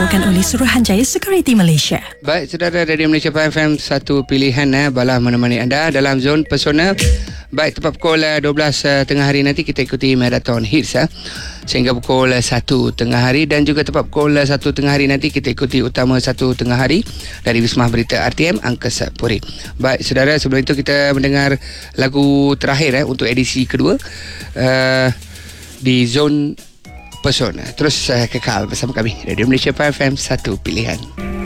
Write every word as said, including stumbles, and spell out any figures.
dibawakan oleh Suruhanjaya Security Malaysia. Baik, saudara, Radio Malaysia F M, satu pilihan eh, Bala menemani anda dalam zon pesona. Baik, tepat pukul dua belas uh, tengah hari nanti kita ikuti Marathon Hits eh, sehingga pukul satu tengah hari, dan juga tepat pukul satu tengah hari nanti kita ikuti Utama satu tengah hari dari Wisma Berita R T M Angkasa Puri. Baik, saudara, sebelum itu kita mendengar lagu terakhir eh, untuk edisi kedua uh, di zon pesona. Terus uh, kekal bersama kami Radio Malaysia F M, satu pilihan.